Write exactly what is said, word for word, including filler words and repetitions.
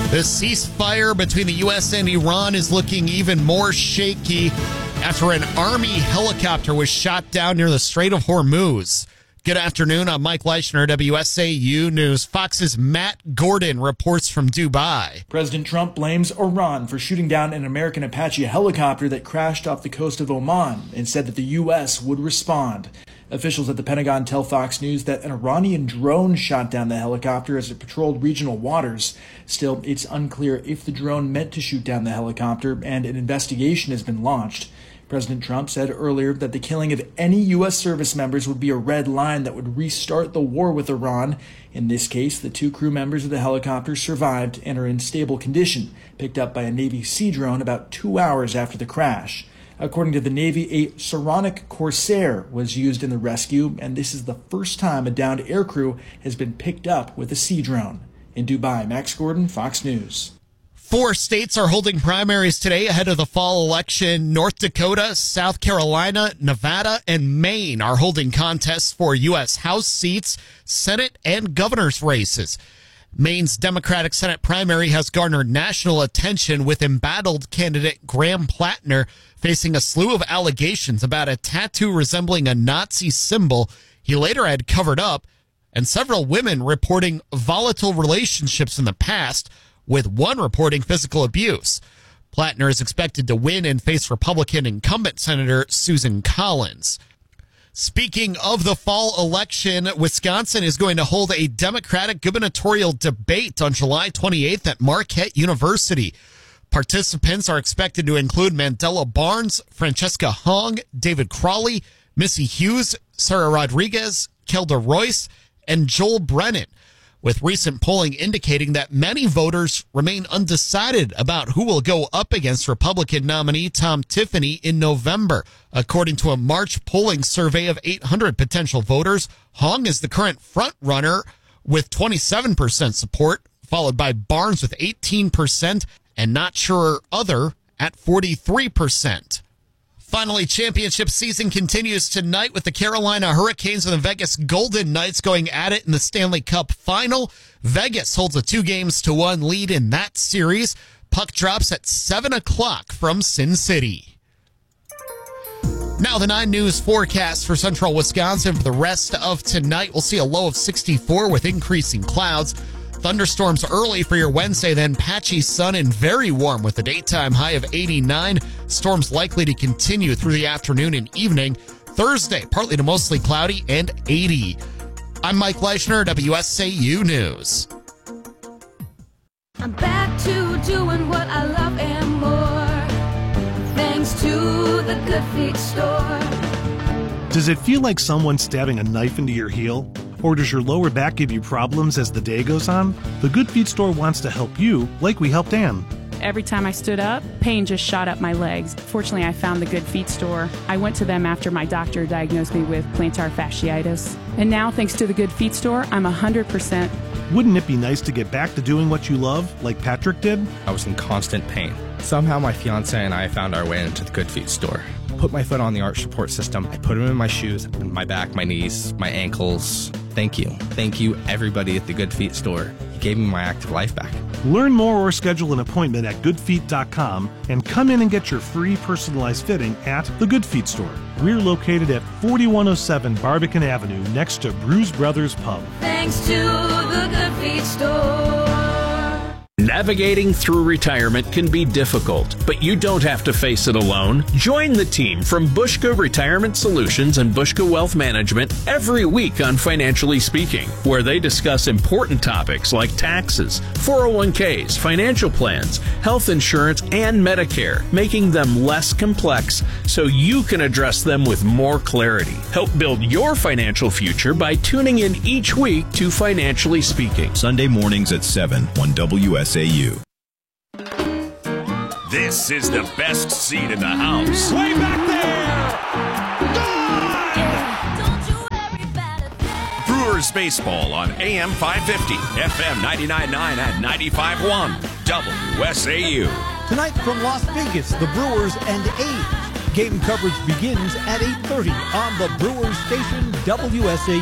The ceasefire between the U S and Iran is looking even more shaky after an Army helicopter was shot down near the Strait of Hormuz. Good afternoon. I'm Mike Leischner, W S A U News. Fox's Matt Gordon reports from Dubai. President Trump blames Iran for shooting down an American Apache helicopter that crashed off the coast of Oman and said that the U S would respond. Officials at the Pentagon tell Fox News that an Iranian drone shot down the helicopter as it patrolled regional waters. Still, it's unclear if the drone meant to shoot down the helicopter, and an investigation has been launched. President Trump said earlier that the killing of any U S service members would be a red line that would restart the war with Iran. In this case, the two crew members of the helicopter survived and are in stable condition, picked up by a Navy Sea drone about two hours after the crash. According to the Navy, a Saronic Corsair was used in the rescue, and this is the first time a downed aircrew has been picked up with a Sea drone. In Dubai, Max Gordon, Fox News. Four states are holding primaries today ahead of the fall election. North Dakota, South Carolina, Nevada, and Maine are holding contests for U S House seats, Senate, and governor's races. Maine's Democratic Senate primary has garnered national attention, with embattled candidate Graham Plattner facing a slew of allegations about a tattoo resembling a Nazi symbol he later had covered up, and several women reporting volatile relationships in the past, with one reporting physical abuse. Plattner is expected to win and face Republican incumbent Senator Susan Collins. Speaking of the fall election, Wisconsin is going to hold a Democratic gubernatorial debate on July twenty-eighth at Marquette University. Participants are expected to include Mandela Barnes, Francesca Hong, David Crawley, Missy Hughes, Sarah Rodriguez, Kelda Royce, and Joel Brennan, with recent polling indicating that many voters remain undecided about who will go up against Republican nominee Tom Tiffany in November. According to a March polling survey of eight hundred potential voters, Hong is the current front runner with twenty-seven percent support, followed by Barnes with eighteen percent and Not Sure Other at forty-three percent. Finally, championship season continues tonight with the Carolina Hurricanes and the Vegas Golden Knights going at it in the Stanley Cup Final. Vegas holds a two games to one lead in that series. Puck drops at seven o'clock from Sin City. Now the nine News forecast for central Wisconsin for the rest of tonight. We'll see a low of sixty-four with increasing clouds. Thunderstorms early for your Wednesday, then patchy sun and very warm with a daytime high of eighty-nine. Storms likely to continue through the afternoon and evening. Thursday, partly to mostly cloudy and eighty. I'm Mike Leischner, W S A U News. I'm back to doing what I love and more, thanks to the Good Feet store. Does it feel like someone's stabbing a knife into your heel? Or does your lower back give you problems as the day goes on? The Good Feet store wants to help you, like we helped Ann. Every time I stood up, pain just shot up my legs. Fortunately, I found the Good Feet store. I went to them after my doctor diagnosed me with plantar fasciitis. And now, thanks to the Good Feet store, I'm one hundred percent. Wouldn't it be nice to get back to doing what you love, like Patrick did? I was in constant pain. Somehow my fiance and I found our way into the Good Feet store. Put my foot on the arch support system. I put them in my shoes, my back, my knees, my ankles. Thank you. Thank you, everybody at the Good Feet store. You gave me my active life back. Learn more or schedule an appointment at good feet dot com and come in and get your free personalized fitting at the Good Feet store. We're located at forty-one oh seven Barbican Avenue next to Bruise Brothers Pub. Thanks to the Good Feet store. Navigating through retirement can be difficult, but you don't have to face it alone. Join the team from Bushka Retirement Solutions and Bushka Wealth Management every week on Financially Speaking, where they discuss important topics like taxes, four oh one k's, financial plans, health insurance, and Medicare, making them less complex so you can address them with more clarity. Help build your financial future by tuning in each week to Financially Speaking. Sunday mornings at seven on W S A U. This is the best seat in the house. Way back there! Brewers baseball on A M five fifty, F M ninety-nine point nine and ninety-five point one, W S A U. Tonight from Las Vegas, the Brewers and A's. Game coverage begins at eight thirty on the Brewers station, W S A U.